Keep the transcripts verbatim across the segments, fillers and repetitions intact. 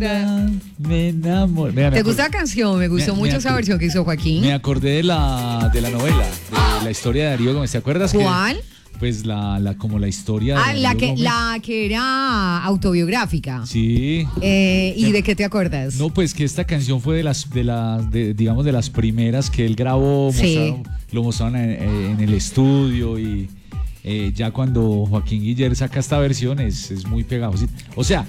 verdad, me enamoré. Mira, me ¿Te acordé- gusta la canción? Me gustó Me- mucho me esa acor- versión que hizo Joaquín. Me acordé de la, de la novela, de la historia de Darío Gómez. ¿Te acuerdas? que- ¿Cuál? Pues la, la, como la historia de Ah, la Darío que, Gómez. la que era autobiográfica. Sí. Eh, ¿Y de qué te acuerdas? No, pues que esta canción fue de las, de las, de, digamos, de las primeras que él grabó, Sí. mostraron- lo mostraron en, en el estudio y eh, ya cuando Joaquín Guiller saca esta versión es, es muy pegado. ¿Sí? O sea,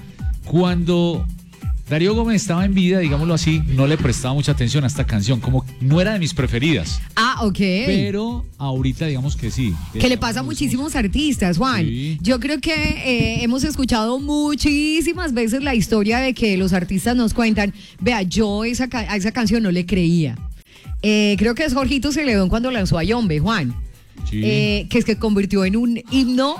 cuando Darío Gómez estaba en vida, digámoslo así, no le prestaba mucha atención a esta canción, como no era de mis preferidas, Ah, ok. pero ahorita digamos que sí. Que le pasa a muchísimos artistas, Juan. Sí. Yo creo que eh, hemos escuchado muchísimas veces la historia de que los artistas nos cuentan, vea, yo esa, ca- a esa canción no le creía. Eh, creo que es Jorgito Celedón cuando lanzó a Yombe, Juan. Sí. Eh, que es que convirtió en un himno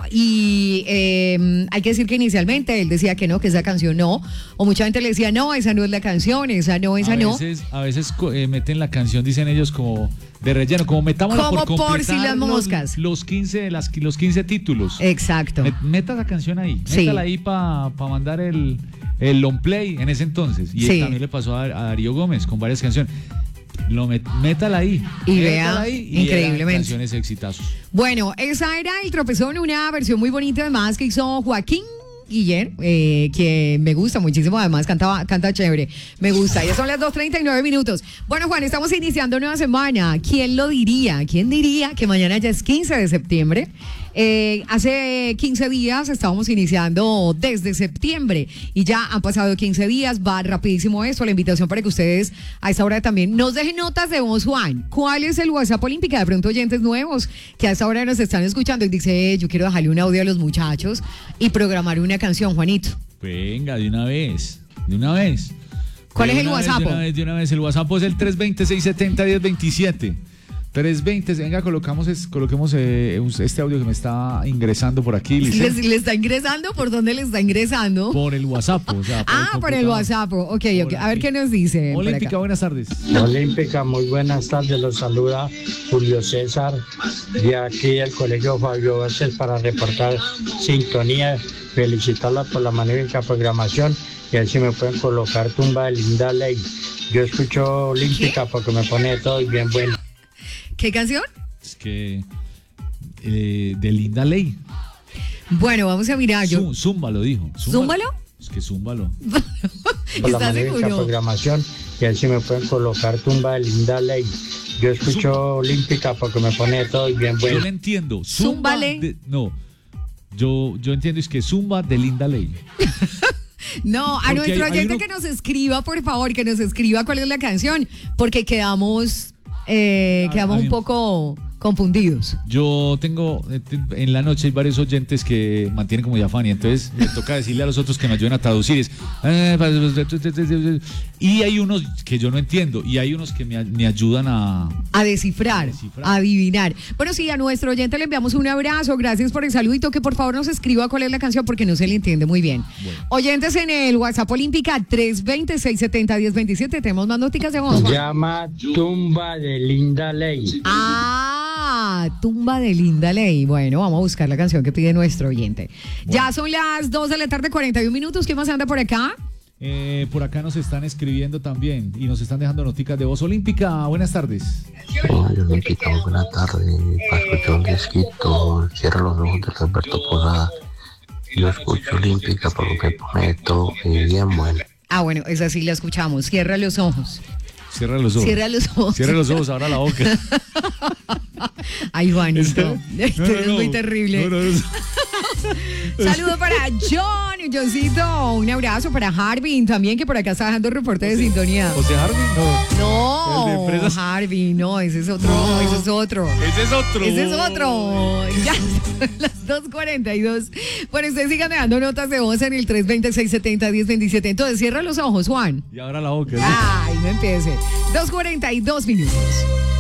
y eh, hay que decir que inicialmente él decía que no, que esa canción no, o mucha gente le decía, no, esa no es la canción, esa no, esa a no. veces, a veces co- eh, meten la canción, dicen ellos, como de relleno, como metámosla Como por por completar si las los- moscas. Los, quince, las, los quince títulos. Exacto. Met- Meta la canción ahí, Sí. métala ahí para mandar el, el long play en ese entonces. Y Sí. también le pasó a, a Darío Gómez con varias canciones. Lo met- métala ahí. Y métala vea, ahí, y increíblemente. eran canciones exitazos. Bueno, esa era El Tropezón, una versión muy bonita además que hizo Joaquín Guiller, eh, que me gusta muchísimo, además canta, canta chévere, me gusta. Ya son las dos treinta y nueve minutos. Bueno, Juan, estamos iniciando nueva semana. ¿Quién lo diría? ¿Quién diría que mañana ya es quince de septiembre? Eh, hace quince días estábamos iniciando desde septiembre y ya han pasado quince días, va rapidísimo esto. La invitación para que ustedes a esta hora también nos dejen notas de voz, Juan. ¿Cuál es el WhatsApp Olímpica? De pronto oyentes nuevos que a esta hora nos están escuchando y dice, eh, yo quiero dejarle un audio a los muchachos y programar una canción, Juanito. Venga, de una vez, de una vez. ¿Cuál De es el una vez, WhatsApp? De una vez, de una vez. El WhatsApp es el tres veinte, seiscientos setenta, diez veintisiete. trescientos veinte, venga, colocamos es- coloquemos eh, este audio que me está ingresando por aquí, Lice. ¿Le, le está ingresando? ¿Por dónde le está ingresando? Por el WhatsApp, o sea, por ah, el por el computador. WhatsApp. Ok, ok. Por A ver aquí. qué nos dice. por Olímpica, acá. buenas tardes. Olímpica, muy buenas tardes, los saluda Julio César de aquí del Colegio Fabio Vázquez para reportar sintonía, felicitarla por la magnífica programación y así me pueden colocar Tumba de Linda Ley. Yo escucho Olímpica porque me pone todo y bien bueno. ¿Qué canción? Es que eh, de Linda Ley. Bueno, vamos a mirar. Yo... Zú- Zumba lo dijo. ¿Zúmbalo? Es que zúmbalo. Por la ¿Estás magnífica seguro? programación y así me pueden colocar Tumba de Linda Ley. Yo escucho Olímpica porque me pone todo y bien Yo bueno. le entiendo. Zumba Zúmbale. de- no. Yo, yo entiendo es que Zumba de Linda Ley. No, a Porque nuestro hay- hay oyente uno- que nos escriba, por favor, que nos escriba cuál es la canción, porque quedamos, eh, A- quedamos a mí- un poco confundidos. Yo tengo, eh, te- en la noche hay varios oyentes que mantienen como diafania, entonces me toca decirle a los otros que me ayuden a traducir. Es, eh, y hay unos que yo no entiendo y hay unos que me, me ayudan a... A descifrar, A descifrar. a adivinar. Bueno, sí, a nuestro oyente le enviamos un abrazo, gracias por el saludito, que por favor nos escriba cuál es la canción porque no se le entiende muy bien. Bueno. Oyentes en el WhatsApp Olímpica tres veinte, seiscientos setenta, diez veintisiete, tenemos más noticas de voz. Juan. Llama Tumba de Linda Ley. Ah, Tumba de Linda Ley. Bueno, vamos a buscar la canción que pide nuestro oyente. Ya son las dos de la tarde, cuarenta y un minutos. ¿Quién más anda por acá? Eh, por acá nos están escribiendo también y nos están dejando noticas de voz. Olímpica, buenas tardes. Hola, Olímpica, muy buena tarde. Para escuchar un disquito, cierra los ojos de Roberto Posada. Yo escucho Olímpica porque me pone todo y bien bueno. Ah, bueno, esa sí la escuchamos. Cierra los ojos. Cierra los ojos. Cierra los ojos. Cierra los ojos, abra la boca. Ay, Juanito. Esto No, no, es no. muy terrible. No, no, no. Saludo para John, Johncito. Un abrazo para Harvin también, que por acá está dejando reporte de sintonía. José Harvey, no. No, el de empresas. Harvin, no, ese es otro, ese es otro. Ese es otro. Ese es otro. Ya son las dos cuarenta y dos. Bueno, ustedes sigan dejando notas de voz en el tres veinte, seiscientos setenta, diez veintisiete. Entonces, cierra los ojos, Juan. Y abra la boca. Ay, no empiece. dos cuarenta y dos minutos.